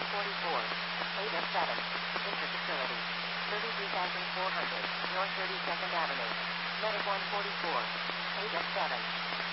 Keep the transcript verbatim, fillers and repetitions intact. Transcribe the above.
forty-four. eight F seven. Interfacility. thirty-three thousand four hundred. North thirty-second Avenue. Medic one forty-four. eight F seven.